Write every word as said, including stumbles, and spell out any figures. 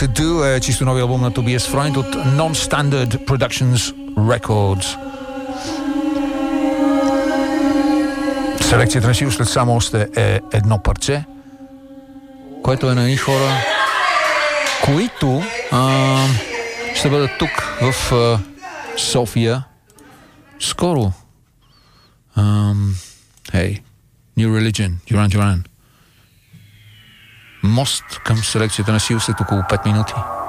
to Do е чисто нови албум на Tobias Freund от Non-Standard Productions Records. Селекцията на Сиро след само още е едно парче, което е на едни хора, които а, ще бъдат тук в а, София скоро. Um, hey, New Religion, Duran Duran. Мост към селекцията на Сил след около пет минути.